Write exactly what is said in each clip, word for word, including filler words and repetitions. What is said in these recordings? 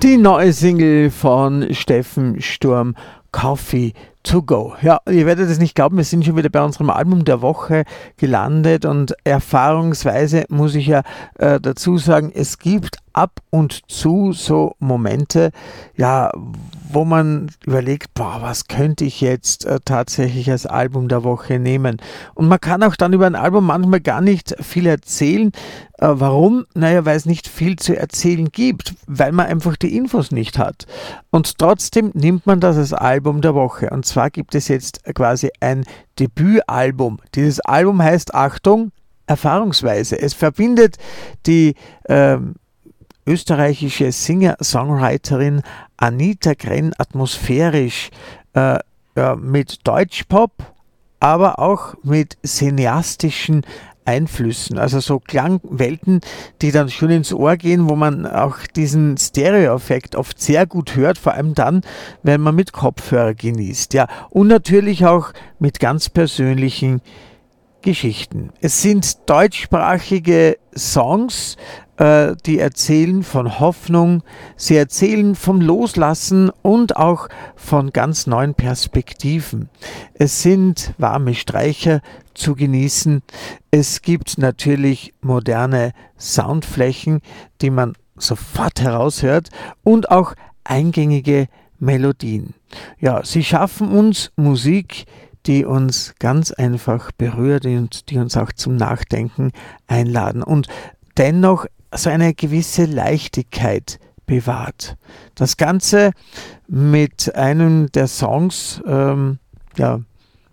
Die neue Single von Steffen Sturm, Coffee to go. Ja, ihr werdet es nicht glauben, wir sind schon wieder bei unserem Album der Woche gelandet und erfahrungsweise muss ich ja äh, dazu sagen, es gibt ab und zu so Momente, ja, wo man überlegt, boah, was könnte ich jetzt äh, tatsächlich als Album der Woche nehmen? Und man kann auch dann über ein Album manchmal gar nicht viel erzählen. Äh, warum? Naja, weil es nicht viel zu erzählen gibt, weil man einfach die Infos nicht hat. Und trotzdem nimmt man das als Album der Woche. Und zwar gibt es jetzt quasi ein Debütalbum. Dieses Album heißt, Achtung, Erfahrungsweise. Es verbindet die ähm, österreichische Singer-Songwriterin Anita Krenn atmosphärisch äh, ja, mit Deutschpop, aber auch mit cineastischen Einflüssen, also so Klangwelten, die dann schon ins Ohr gehen, wo man auch diesen Stereo-Effekt oft sehr gut hört, vor allem dann, wenn man mit Kopfhörer genießt. Ja, und natürlich auch mit ganz persönlichen Geschichten. Es sind deutschsprachige Songs, äh, die erzählen von Hoffnung, sie erzählen vom Loslassen und auch von ganz neuen Perspektiven. Es sind warme Streicher zu genießen. Es gibt natürlich moderne Soundflächen, die man sofort heraushört und auch eingängige Melodien. Ja, sie schaffen uns Musik, die uns ganz einfach berührt und die uns auch zum Nachdenken einladen und dennoch so eine gewisse Leichtigkeit bewahrt. Das Ganze mit einem der Songs, ähm, ja,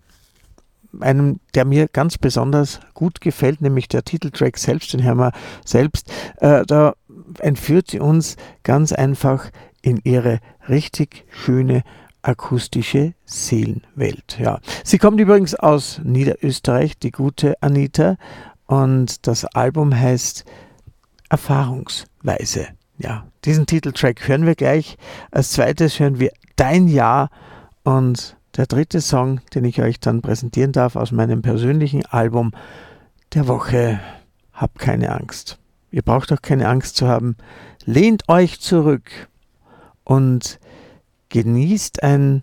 einem, der mir ganz besonders gut gefällt, nämlich der Titeltrack selbst, den hören wir selbst, äh, da entführt sie uns ganz einfach in ihre richtig schöne akustische Seelenwelt. Ja. Sie kommt übrigens aus Niederösterreich, die gute Anita, und das Album heißt Erfahrungsweise. Ja, diesen Titeltrack hören wir gleich. Als zweites hören wir Dein Jahr und der dritte Song, den ich euch dann präsentieren darf aus meinem persönlichen Album der Woche, Hab keine Angst. Ihr braucht auch keine Angst zu haben. Lehnt euch zurück und genießt ein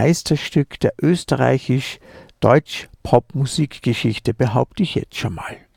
Meisterstück der österreichisch-deutsch-Pop-Musikgeschichte, behaupte ich jetzt schon mal.